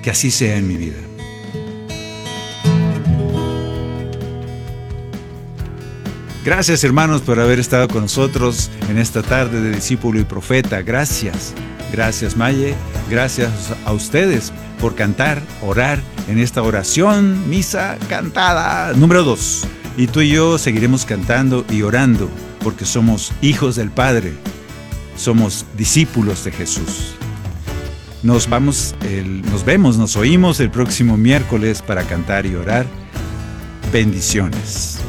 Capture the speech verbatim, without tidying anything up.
Que así sea en mi vida. Gracias, hermanos, por haber estado con nosotros en esta tarde de Discípulo y Profeta. Gracias. Gracias, Maye. Gracias a ustedes por cantar, orar en esta oración, misa cantada. Número dos. Y tú y yo seguiremos cantando y orando porque somos hijos del Padre. Somos discípulos de Jesús. Nos vamos, el, nos vemos, nos oímos el próximo miércoles para cantar y orar. Bendiciones.